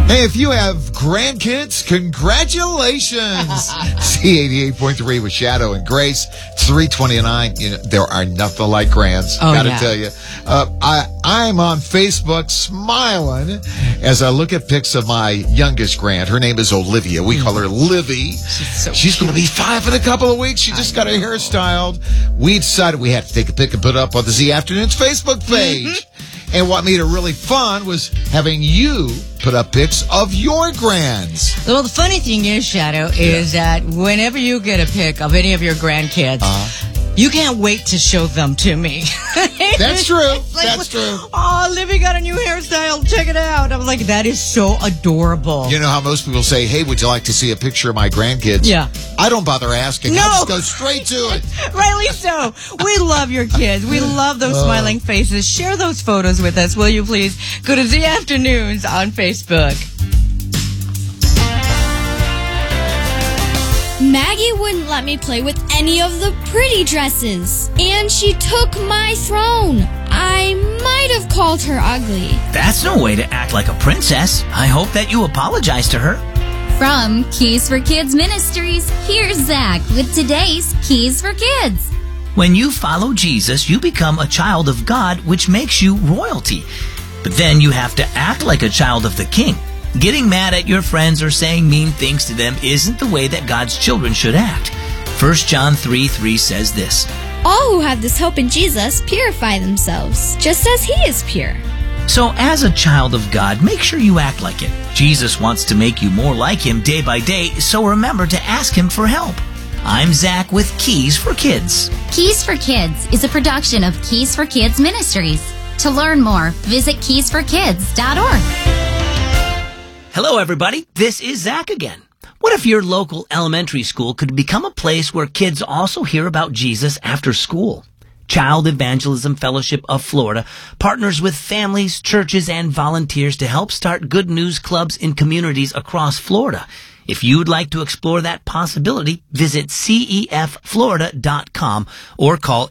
Hey, if you have grandkids, congratulations. C88.3 with Shadow and Grace. It's 3:29. You know, there are nothing like grands. Gotta tell you. I'm on Facebook smiling as I look at pics of my youngest grand. Her name is Olivia. We call her Livy. She's going to be 5 in a couple of weeks. She just got her hair styled. We decided we had to take a pic and put it up on the Z Afternoons Facebook page. And what made it really fun was having you put up pics of your grands. Well, the funny thing is, Shadow, is that whenever you get a pic of any of your grandkids, you can't wait to show them to me. That's true. Like, That's true. Oh, Livy got a new hairstyle. Check it out. I was like, that is so adorable. You know how most people say, hey, would you like to see a picture of my grandkids? Yeah. I don't bother asking. No. I just go straight to it. Rightly so. We love your kids. We love those smiling faces. Share those photos with us, will you please? Go to Z Afternoons on Facebook. Maggie wouldn't let me play with any of the pretty dresses, and she took my throne. I might have called her ugly. That's no way to act like a princess. I hope that you apologize to her. From Keys for Kids Ministries, here's Zach with today's Keys for Kids. When you follow Jesus, you become a child of God, which makes you royalty. But then you have to act like a child of the King. Getting mad at your friends or saying mean things to them isn't the way that God's children should act. 1 John 3:3 says this. All who have this hope in Jesus purify themselves, just as he is pure. So as a child of God, make sure you act like it. Jesus wants to make you more like him day by day, so remember to ask him for help. I'm Zach with Keys for Kids. Keys for Kids is a production of Keys for Kids Ministries. To learn more, visit keysforkids.org. Hello, everybody. This is Zach again. What if your local elementary school could become a place where kids also hear about Jesus after school? Child Evangelism Fellowship of Florida partners with families, churches, and volunteers to help start good news clubs in communities across Florida. If you'd like to explore that possibility, visit CEFFlorida.com or call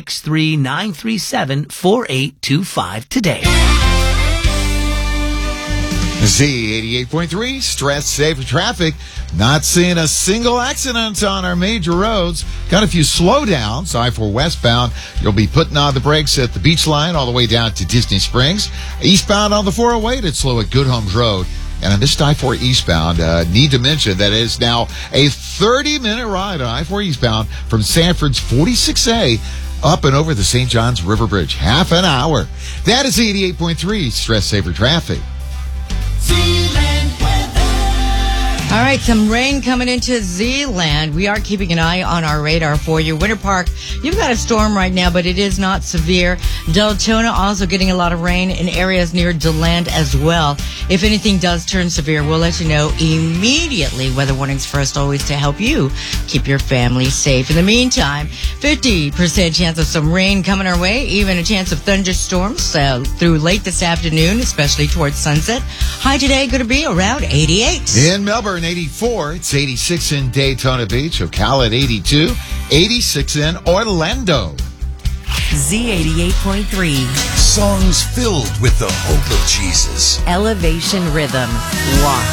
863-937-4825 today. Z88.3, stress safe traffic. Not seeing a single accident on our major roads. Got a few slowdowns. I-4 westbound. You'll be putting on the brakes at the beach line all the way down to Disney Springs. Eastbound on the 408, it's slow at Good Homes Road. And on this I-4 eastbound, need to mention that it is now a 30-minute ride on I-4 eastbound from Sanford's 46A up and over the St. Johns River Bridge. Half an hour. That is 88.3, stress saver traffic. All right, some rain coming into Zealand. We are keeping an eye on our radar for you. Winter Park, you've got a storm right now, but it is not severe. Deltona also getting a lot of rain in areas near DeLand as well. If anything does turn severe, we'll let you know immediately. Weather warnings first, always to help you keep your family safe. In the meantime, 50% chance of some rain coming our way, even a chance of thunderstorms through late this afternoon, especially towards sunset. High today going to be around 88. In Melbourne, 84. It's 86 in Daytona Beach. Ocala at 82. 86 in Orlando. Z88.3. Songs filled with the hope of Jesus. Elevation Rhythm. Walk.